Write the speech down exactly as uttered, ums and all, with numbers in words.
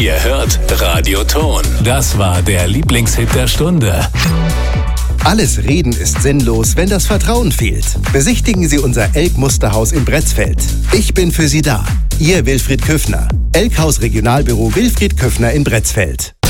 Ihr hört Radio Ton. Das war der Lieblingshit der Stunde. Alles Reden ist sinnlos, wenn das Vertrauen fehlt. Besichtigen Sie unser Elk-Musterhaus in Bretzfeld. Ich bin für Sie da. Ihr Wilfried Küffner. Elkhaus Regionalbüro Wilfried Küffner in Bretzfeld.